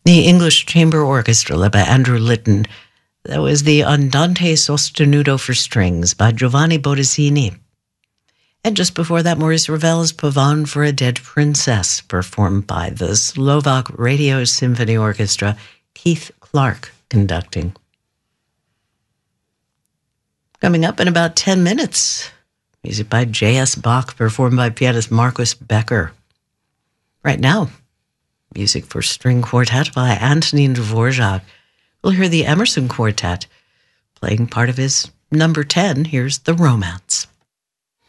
The English Chamber Orchestra, led by Andrew Litton. That was the Andante Sostenuto for strings by Giovanni Bottesini. And just before that, Maurice Ravel's Pavane for a Dead Princess, performed by the Slovak Radio Symphony Orchestra, Keith Clark conducting. Coming up in about 10 minutes, music by J.S. Bach, performed by pianist Marcus Becker. Right now, music for string quartet by Antonin Dvorak. We'll hear the Emerson Quartet playing part of his number 10. Here's The Romance.